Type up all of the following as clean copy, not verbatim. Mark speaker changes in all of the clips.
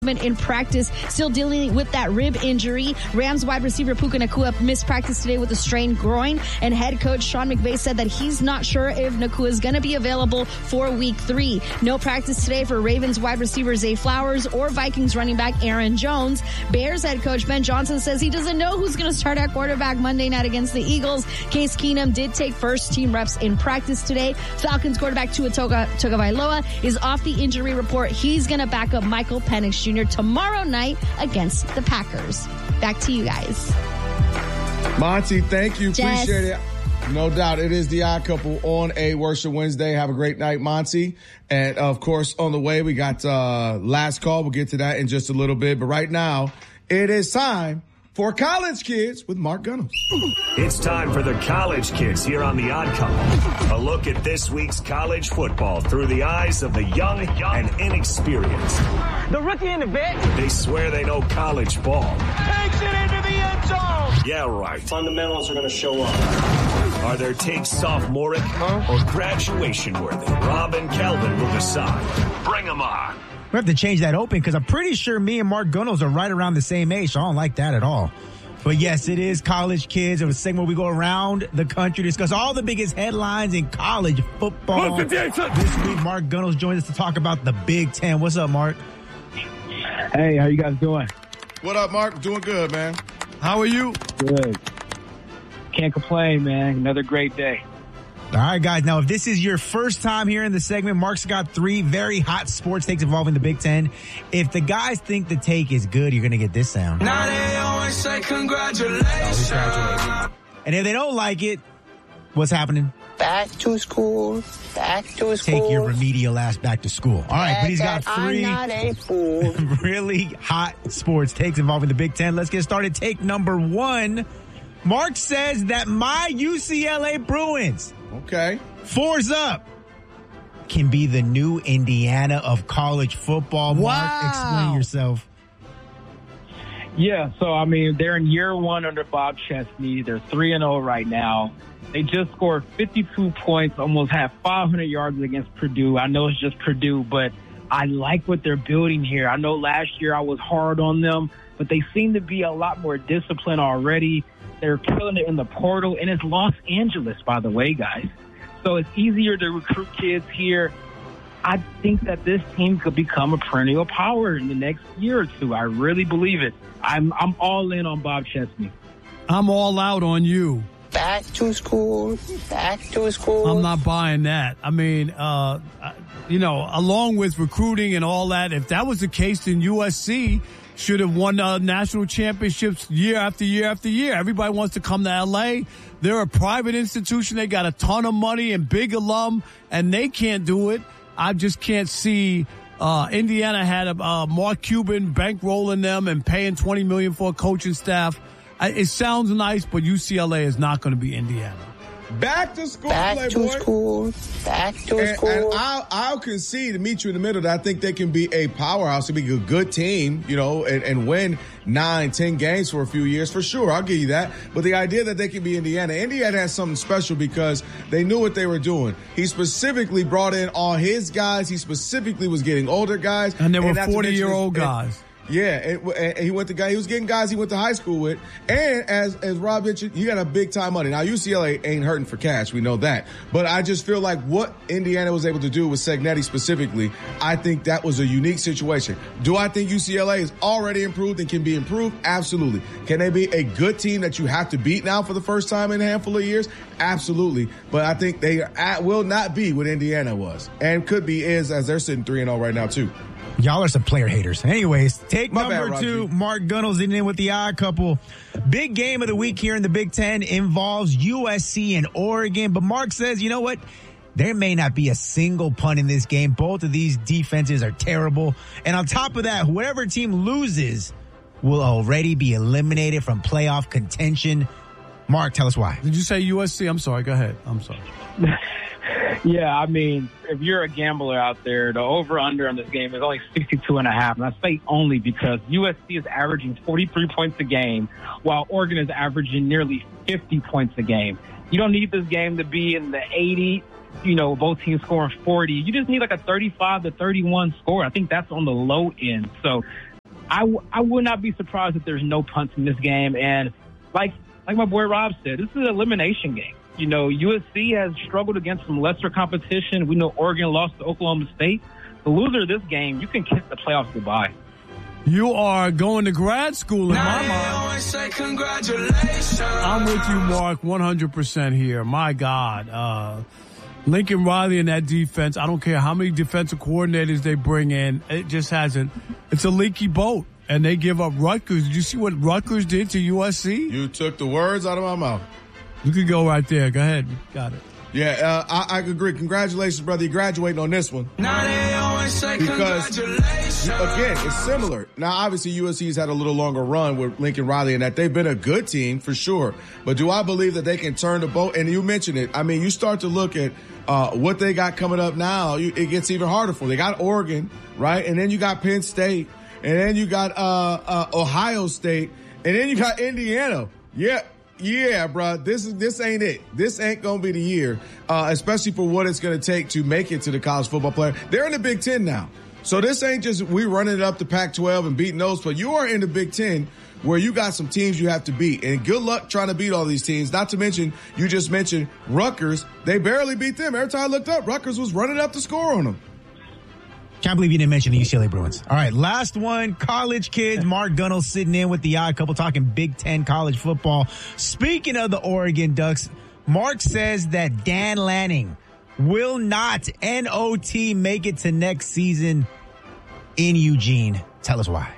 Speaker 1: in practice, still dealing with that rib injury. Rams wide receiver Puka Nacua missed practice today with a strained groin, and head coach Sean McVay said that he's not sure if Nacua is going to be available for week 3. No practice today for Ravens wide receiver Zay Flowers or Vikings running back Aaron Jones. Bears head coach Ben Johnson says he doesn't know who's going to start at quarterback Monday night against the Eagles. Case Keenum did take first team reps in practice today. Falcons quarterback Tua Tagovailoa is off the injury report. He's going to back up Michael Penix Jr. tomorrow night against the Packers. Back to you guys.
Speaker 2: Monty, thank you.
Speaker 1: Jess.
Speaker 2: Appreciate it. No doubt. It is the Odd Couple on a Worship Wednesday. Have a great night, Monty. And, of course, on the way, we got last call. We'll get to that in just a little bit. But right now, it is time for College Kids with Mark Gunnels.
Speaker 3: It's time for the College Kids here on The Odd Couple. A look at this week's college football through the eyes of the young and inexperienced.
Speaker 4: The rookie in the vet.
Speaker 3: They swear they know college ball.
Speaker 4: Takes it into the end zone.
Speaker 3: Yeah, right.
Speaker 5: Fundamentals are going to show up.
Speaker 3: Are their takes sophomoric or graduation worthy? Rob and Kelvin will decide. Bring them on.
Speaker 6: We have to change that open because I'm pretty sure me and Mark Gunnels are right around the same age, so I don't like that at all. But yes, it is College Kids. It was a segment where we go around the country, discuss all the biggest headlines in college football. This week, Mark Gunnels joins us to talk about the Big Ten. What's up, Mark?
Speaker 7: Hey, how you guys doing?
Speaker 2: What up, Mark? Doing good, man.
Speaker 6: How are you?
Speaker 7: Good. Can't complain, man. Another great day.
Speaker 6: All right, guys. Now, if this is your first time here in the segment, Mark's got 3 very hot sports takes involving the Big Ten. If the guys think the take is good, you're going to get this sound.
Speaker 8: Now they always say congratulations.
Speaker 6: And if they don't like it, what's happening?
Speaker 9: Back to school. Back to school.
Speaker 6: Take your remedial ass back to school. All right, but he's got 3
Speaker 9: I'm not a fool.
Speaker 6: really hot sports takes involving the Big Ten. Let's get started. Take number 1. Mark says that my UCLA Bruins,
Speaker 2: Okay.
Speaker 6: 4's up, can be the new Indiana of college football.
Speaker 1: Wow.
Speaker 6: Mark, explain yourself.
Speaker 7: Yeah, so, I mean, they're in year 1 under Bob Chesney. They're 3-0 right now. They just scored 52 points, almost had 500 yards against Purdue. I know it's just Purdue, but I like what they're building here. I know last year I was hard on them, but they seem to be a lot more disciplined already. They're killing it in the portal, and it's Los Angeles, by the way, guys. So it's easier to recruit kids here. I think that this team could become a perennial power in the next year or 2. I really believe it. I'm all in on Bob Chesney.
Speaker 10: I'm all out on you.
Speaker 9: Back to school. Back to school.
Speaker 10: I'm not buying that. I mean, along with recruiting and all that, if that was the case, then USC should have won national championships year after year after year. Everybody wants to come to L.A. They're a private institution. They got a ton of money and big alum, and they can't do it. I just can't see. Indiana had Mark Cuban bankrolling them and paying $20 million for a coaching staff. It sounds nice, but UCLA is not going to be Indiana.
Speaker 2: Back to school,
Speaker 9: Back
Speaker 2: Playboy.
Speaker 9: to school. Back to school.
Speaker 2: And I'll concede to meet you in the middle that I think they can be a powerhouse, to be a good team, and win 9-10 games for a few years for sure. I'll give you that. But the idea that they can be Indiana has something special because they knew what they were doing. He specifically brought in all his guys. He specifically was getting older guys.
Speaker 10: And there were 40-year-old guys.
Speaker 2: Yeah, and he was getting guys he went to high school with. And as Rob mentioned, you got a big time money. Now, UCLA ain't hurting for cash. We know that. But I just feel like what Indiana was able to do with Cegnetti specifically, I think that was a unique situation. Do I think UCLA is already improved and can be improved? Absolutely. Can they be a good team that you have to beat now for the first time in a handful of years? Absolutely. But I think they will not be what Indiana was and could be as they're sitting 3-0 right now, too.
Speaker 6: Y'all are some player haters. Anyways, take
Speaker 2: My
Speaker 6: number
Speaker 2: bad,
Speaker 6: 2,
Speaker 2: Roger.
Speaker 6: Mark Gunnels in with the Odd Couple. Big game of the week here in the Big Ten involves USC and Oregon. But Mark says, you know what? There may not be a single punt in this game. Both of these defenses are terrible. And on top of that, whoever team loses will already be eliminated from playoff contention. Mark, tell us why.
Speaker 10: Did you say USC? I'm sorry. Go ahead. I'm sorry.
Speaker 7: Yeah, I mean, if you're a gambler out there, the over-under on this game is only 62.5. And I say only because USC is averaging 43 points a game, while Oregon is averaging nearly 50 points a game. You don't need this game to be in the 80, both teams scoring 40. You just need like a 35 to 31 score. I think that's on the low end. So I would not be surprised if there's no punts in this game. And like my boy Rob said, this is an elimination game. You know, USC has struggled against some lesser competition. We know Oregon lost to Oklahoma State. The loser of this game, you can kiss the playoffs goodbye.
Speaker 10: You are going to grad school in my mind.
Speaker 8: Say congratulations.
Speaker 10: I'm with you, Mark, 100% here. My God. Lincoln Riley in that defense, I don't care how many defensive coordinators they bring in, it just hasn't. It's a leaky boat, and they give up Rutgers. Did you see what Rutgers did to USC?
Speaker 2: You took the words out of my mouth.
Speaker 10: You could go right there. Go ahead. Got it.
Speaker 2: Yeah, I agree. Congratulations, brother. You're graduating on this one.
Speaker 8: Now they always say
Speaker 2: because, again, it's similar. Now, obviously, USC's had a little longer run with Lincoln Riley and that. They've been a good team for sure. But do I believe that they can turn the boat? And you mentioned it. I mean, you start to look at what they got coming up now. It gets even harder for them. They got Oregon, right? And then you got Penn State. And then you got Ohio State. And then you got Indiana. Yeah, bro. This ain't it. This ain't gonna be the year, especially for what it's gonna take to make it to the college football player. They're in the Big Ten now, so this ain't just we running it up to Pac-12 and beating those. But you are in the Big Ten, where you got some teams you have to beat, and good luck trying to beat all these teams. Not to mention, you just mentioned Rutgers. They barely beat them. Every time I looked up, Rutgers was running up the score on them.
Speaker 6: Can't believe you didn't mention the UCLA Bruins. All right, last one, college kids. Mark Gunnell sitting in with the Odd Couple talking Big Ten college football. Speaking of the Oregon Ducks, Mark says that Dan Lanning will not, N-O-T, make it to next season in Eugene. Tell us why.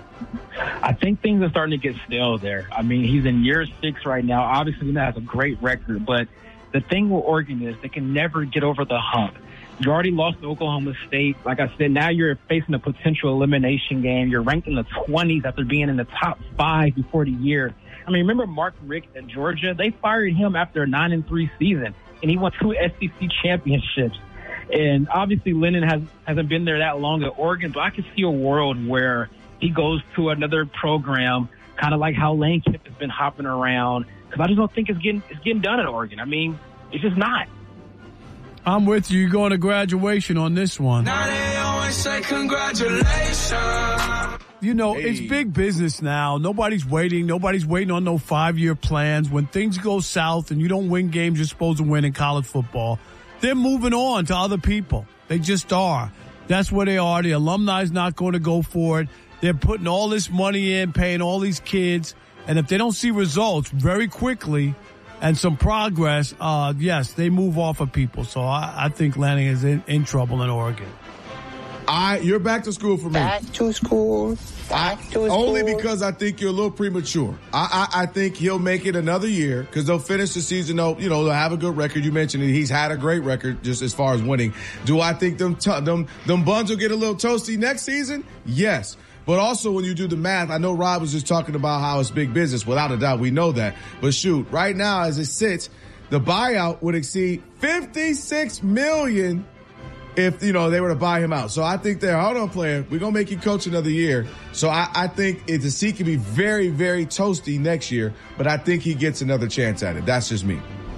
Speaker 7: I think things are starting to get stale there. I mean, he's in year 6 right now. Obviously, he has a great record, but the thing with Oregon is they can never get over the hump. You already lost to Oklahoma State. Like I said, now you're facing a potential elimination game. You're ranked in the 20s after being in the top 5 before the year. I mean, remember Mark Richt at Georgia? They fired him after a 9-3 season, and he won 2 SEC championships. And obviously, Lennon hasn't been there that long at Oregon, but I could see a world where he goes to another program, kind of like how Lane Kiffin has been hopping around, because I just don't think it's getting done at Oregon. I mean, it's just not.
Speaker 10: I'm with you. You're going to graduation on this one.
Speaker 8: Now they always say congratulations.
Speaker 10: You know, It's big business now. Nobody's waiting. Nobody's waiting on no 5-year plans. When things go south and you don't win games you're supposed to win in college football, they're moving on to other people. They just are. That's where they are. The alumni's not going to go for it. They're putting all this money in, paying all these kids. And if they don't see results very quickly and some progress, yes, they move off of people. So I think Lanning is in trouble in Oregon.
Speaker 2: You're back to school for me.
Speaker 9: Back to school. Back to school.
Speaker 2: Only because I think you're a little premature. I think he'll make it another year because they'll finish the season. They'll have a good record. You mentioned it. He's had a great record just as far as winning. Do I think them buns will get a little toasty next season? Yes. But also when you do the math, I know Rob was just talking about how it's big business. Without a doubt, we know that. But shoot, right now as it sits, the buyout would exceed $56 million if, they were to buy him out. So I think hold on, player, we're going to make you coach another year. So I think the seat can be very, very toasty next year, but I think he gets another chance at it. That's just me.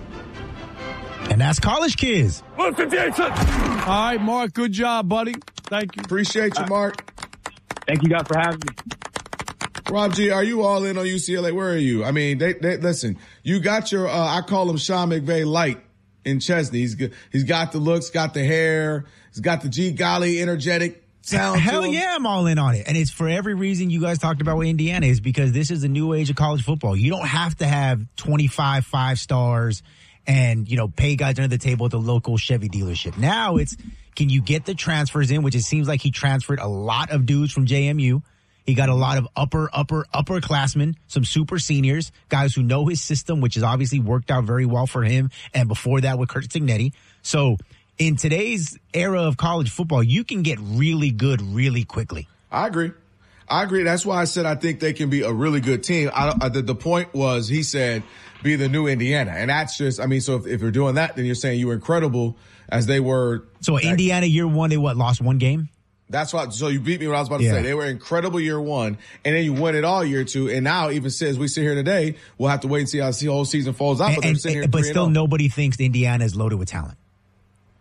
Speaker 6: And that's College Kids.
Speaker 10: All right, Mark, good job, buddy. Thank you.
Speaker 2: Appreciate you, Mark.
Speaker 7: Thank you guys for having me.
Speaker 2: Rob G, are you all in on UCLA? Where are you? I mean, they listen, you got your, I call him Sean McVay light in Chesney. He's got the looks, got the hair, he's got the G golly energetic sound.
Speaker 6: Hell yeah, I'm all in on it. And it's for every reason you guys talked about with Indiana is because this is the new age of college football. You don't have to have 25 5-stars and, pay guys under the table at the local Chevy dealership. Now it's, can you get the transfers in, which it seems like he transferred a lot of dudes from JMU. He got a lot of upperclassmen, some super seniors, guys who know his system, which has obviously worked out very well for him. And before that with Curt Cignetti. So in today's era of college football, you can get really good really quickly.
Speaker 2: I agree. That's why I said I think they can be a really good team. The point was, he said, be the new Indiana. And that's just, so if you're doing that, then you're saying you were incredible as they were.
Speaker 6: So Indiana year one, they lost one game?
Speaker 2: That's why. So you beat me what I was about to say. They were incredible year one, and then you win it all year two. And now, even as we sit here today, we'll have to wait and see how the whole season falls out.
Speaker 6: But still, nobody thinks Indiana is loaded with talent.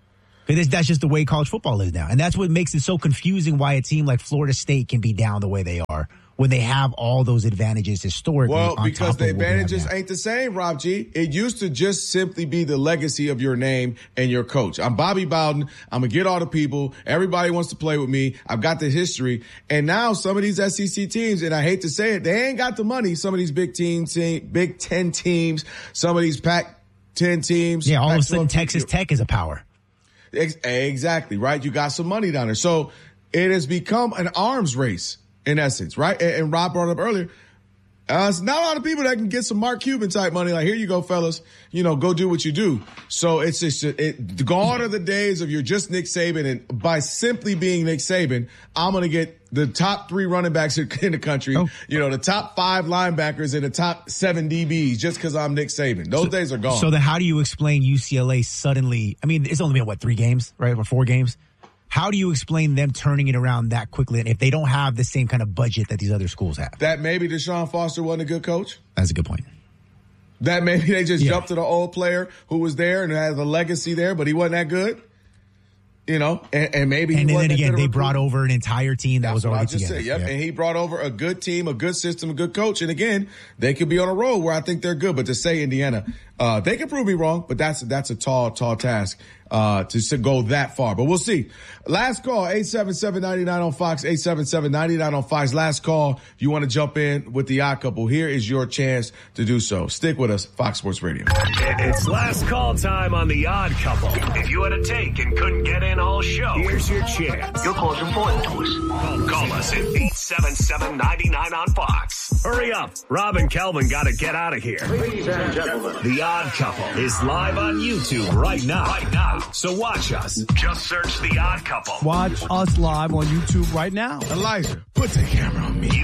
Speaker 6: Because that's just the way college football is now. And that's what makes it so confusing why a team like Florida State can be down the way they are when they have all those advantages historically.
Speaker 2: Well, because the advantages ain't the same, Rob G. It used to just simply be the legacy of your name and your coach. I'm Bobby Bowden. I'm going to get all the people. Everybody wants to play with me. I've got the history. And now some of these SEC teams, and I hate to say it, they ain't got the money. Some of these Big Ten teams, some of these Pac-10 teams.
Speaker 6: Yeah, all of a sudden Texas Tech is a power.
Speaker 2: Exactly, right? You got some money down there. So it has become an arms race. In essence, right? And Rob brought up earlier, it's not a lot of people that can get some Mark Cuban type money. Like, here you go, fellas. Go do what you do. So it's just, gone are the days of you're just Nick Saban. And by simply being Nick Saban, I'm going to get the top 3 running backs in the country, the top 5 linebackers and the top 7 DBs just because I'm Nick Saban. Those days are gone.
Speaker 6: So then how do you explain UCLA suddenly? I mean, it's only been, 3 games, right? Or 4 games? How do you explain them turning it around that quickly if they don't have the same kind of budget that these other schools have?
Speaker 2: That maybe Deshaun Foster wasn't a good coach?
Speaker 6: That's a good point.
Speaker 2: That maybe they just jumped to the old player who was there and had the legacy there, but he wasn't that good? And maybe
Speaker 6: and then again, they brought over an entire team that was already together.
Speaker 2: Yep. And he brought over a good team, a good system, a good coach. And again, they could be on a roll where I think they're good. But to say Indiana, they can prove me wrong, but that's a tall task to go that far. But we'll see. Last call, 877-99 on Fox, 877-99 on Fox. Last call. If you want to jump in with the Odd Couple, here is your chance to do so. Stick with us, Fox Sports Radio.
Speaker 3: It's last call time on the Odd Couple. If you had a take and couldn't get in all show, here's your chance.
Speaker 5: Your call is important to us.
Speaker 3: Call us at 877-99 on Fox. Hurry up. Rob and Kelvin got to get out of here.
Speaker 5: Ladies and gentlemen,
Speaker 3: The Odd Couple is live on YouTube right now. So watch us. Just search The Odd Couple.
Speaker 10: Watch us live on YouTube right now.
Speaker 2: Elijah, put the camera on me.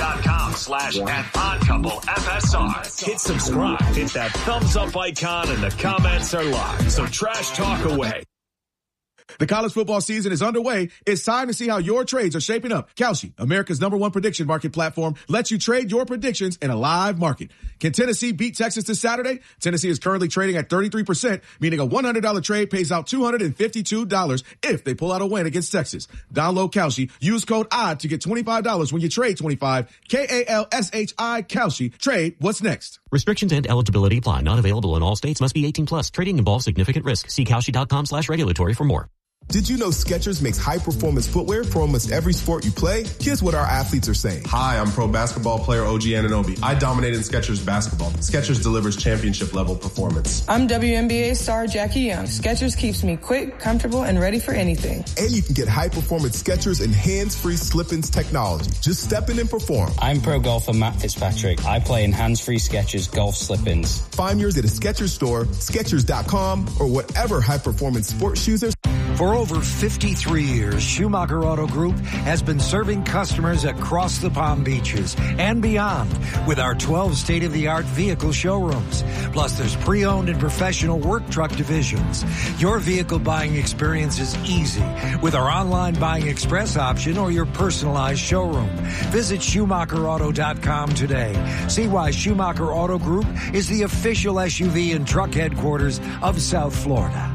Speaker 3: YouTube.com/@OddCoupleFSR. Hit subscribe. Hit that thumbs up icon and the comments are live. So trash talk away.
Speaker 2: The college football season is underway. It's time to see how your trades are shaping up. Kalshi, America's #1 prediction market platform, lets you trade your predictions in a live market. Can Tennessee beat Texas this Saturday? Tennessee is currently trading at 33%, meaning a $100 trade pays out $252 if they pull out a win against Texas. Download Kalshi. Use code ODD to get $25 when you trade 25. KALSHI Kalshi. Trade what's next.
Speaker 11: Restrictions and eligibility apply. Not available in all states. Must be 18 plus. Trading involves significant risk. See Kalshi.com/regulatory for more.
Speaker 12: Did you know Skechers makes high-performance footwear for almost every sport you play? Here's what our athletes are saying.
Speaker 13: Hi, I'm pro basketball player OG Anunoby. I dominate in Skechers basketball. Skechers delivers championship-level performance.
Speaker 14: I'm WNBA star Jackie Young. Skechers keeps me quick, comfortable, and ready for anything.
Speaker 12: And you can get high-performance Skechers and hands-free slip-ins technology. Just step in and perform.
Speaker 15: I'm pro golfer Matt Fitzpatrick. I play in hands-free Skechers golf slip-ins.
Speaker 12: Find yours at a Skechers store, Skechers.com, or whatever high-performance sports shoes are.
Speaker 16: For over 53 years, Schumacher Auto Group has been serving customers across the Palm Beaches and beyond with our 12 state-of-the-art vehicle showrooms. Plus, there's pre-owned and professional work truck divisions. Your vehicle buying experience is easy with our online buying express option or your personalized showroom. Visit SchumacherAuto.com today. See why Schumacher Auto Group is the official SUV and truck headquarters of South Florida.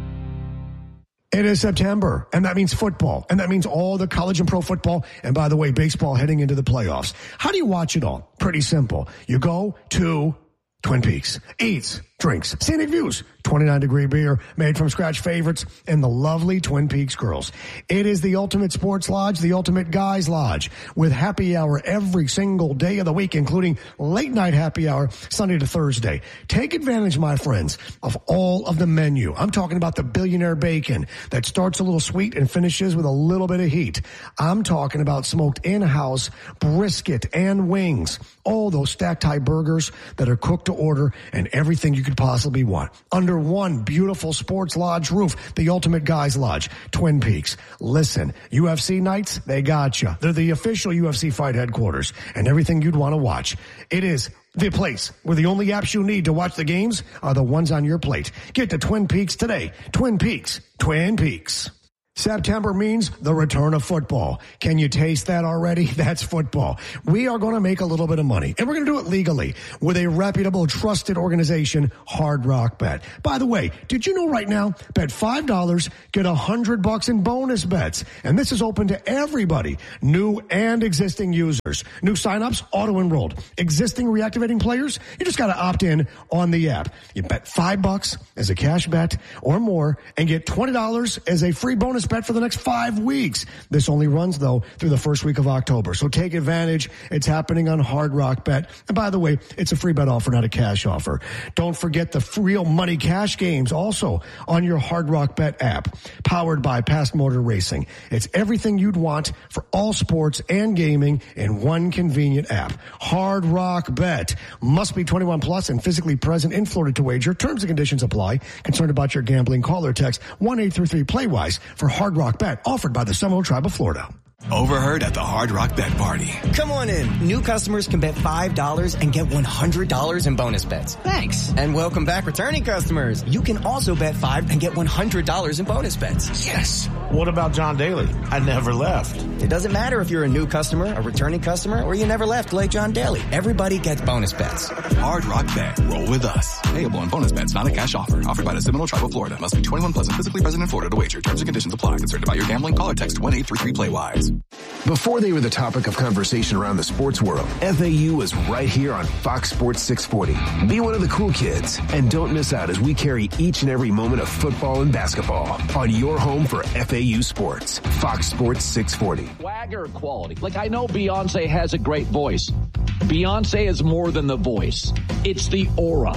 Speaker 17: It is September, and that means football, and that means all the college and pro football, and by the way, baseball heading into the playoffs. How do you watch it all? Pretty simple. You go to Twin Peaks, eats, drinks, scenic views, 29-degree beer, made from scratch favorites, and the lovely Twin Peaks girls. It is the ultimate sports lodge, the ultimate guys lodge, with happy hour every single day of the week, including late night happy hour, Sunday to Thursday. Take advantage, my friends, of all of the menu. I'm talking about the Billionaire Bacon that starts a little sweet and finishes with a little bit of heat. I'm talking about smoked in-house brisket and wings. All those stacked high burgers that are cooked to order and everything you could possibly want. Under one beautiful sports lodge roof, the ultimate guys lodge, Twin Peaks. Listen, UFC nights, they got you. They're the official UFC fight headquarters and everything you'd want to watch. It is the place where the only apps you need to watch the games are the ones on your plate. Get to Twin Peaks today. Twin Peaks. Twin Peaks. September means the return of football. Can you taste that already? That's football. We are going to make a little bit of money, and we're going to do it legally with a reputable, trusted organization, Hard Rock Bet. By the way, did you know right now, bet $5, get $100 in bonus bets. And this is open to everybody, new and existing users. New signups, auto-enrolled. Existing reactivating players, you just got to opt in on the app. You bet $5 as a cash bet or more and get $20 as a free bonus bet for the next 5 weeks. This only runs, though, through the first week of October. So take advantage. It's happening on Hard Rock Bet. And by the way, it's a free bet offer, not a cash offer. Don't forget the real money cash games also on your Hard Rock Bet app, powered by Past Motor Racing. It's everything you'd want for all sports and gaming in one convenient app. Hard Rock Bet. Must be 21 plus and physically present in Florida to wager. Terms and conditions apply. Concerned about your gambling? Call or text 1-833-PLAY-WISE for Hard Rock Bet, offered by the Seminole Tribe of Florida.
Speaker 18: Overheard at the Hard Rock Bet Party.
Speaker 19: Come on in. New customers can bet $5 and get $100 in bonus bets.
Speaker 20: Thanks.
Speaker 19: And welcome back, returning customers. You can also bet $5 and get $100 in bonus bets.
Speaker 20: Yes. What about John Daly? I never left.
Speaker 19: It doesn't matter if you're a new customer, a returning customer, or you never left like John Daly. Everybody gets bonus bets.
Speaker 18: Hard Rock Bet. Roll with us. Payable on bonus bets, not a cash offer. Offered by the Seminole Tribe of Florida. Must be 21 plus and physically present in Florida to wager. Terms and conditions apply. Concerned about your gambling? Call or text 1-833-PLAY-WISE.
Speaker 21: Before they were the topic of conversation around the sports world, FAU was right here on Fox Sports 640. Be one of the cool kids and don't miss out as we carry each and every moment of football and basketball on your home for FAU sports. Fox Sports 640.
Speaker 22: Swagger quality. Like, I know Beyonce has a great voice. Beyonce is more than the voice. It's the aura.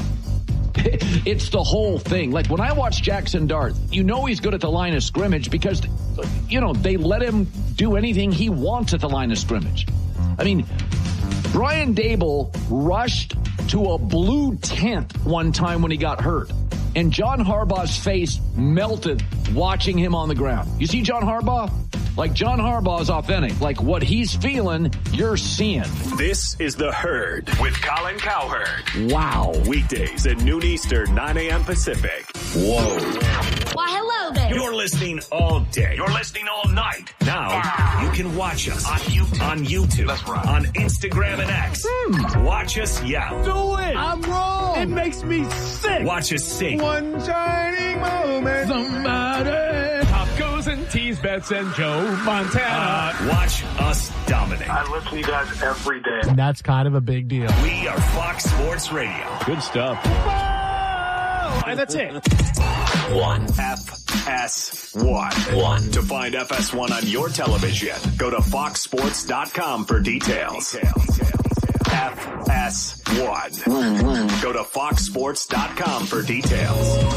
Speaker 22: It's the whole thing. Like, when I watch Jackson Dart, you know he's good at the line of scrimmage because, you know, they let him do anything he wants at the line of scrimmage. I mean, Brian Dable rushed to a blue tent one time when he got hurt, and John Harbaugh's face melted watching him on the ground. You see John Harbaugh? Like, John Harbaugh is authentic. Like, what he's feeling, you're seeing.
Speaker 3: This is The Herd with Colin Cowherd.
Speaker 22: Wow.
Speaker 3: Weekdays at noon Eastern, 9 a.m. Pacific. Whoa.
Speaker 23: Why, hello there.
Speaker 3: You're listening all day. You're listening all night. Now, you can watch us on YouTube. That's right. On Instagram and X. Watch us yell.
Speaker 10: Do it. I'm wrong. It makes me sick.
Speaker 3: Watch us sing.
Speaker 2: One shining moment.
Speaker 10: Somebody. Pop goes and tease bets and Joe Montana.
Speaker 3: Watch us dominate.
Speaker 5: I listen to you guys every day.
Speaker 10: And that's kind of a big deal.
Speaker 3: We are Fox Sports Radio.
Speaker 10: Good stuff. And that's it.
Speaker 3: One. FS1. To find FS1 on your television, go to foxsports.com for details. FS1. Go to foxsports.com for details.